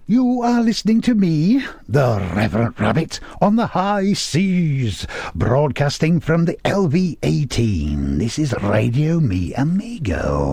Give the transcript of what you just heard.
You are listening to me, the Reverend Rabbit, on the high seas, broadcasting from the LV-18. This is Radio Mi Amigo.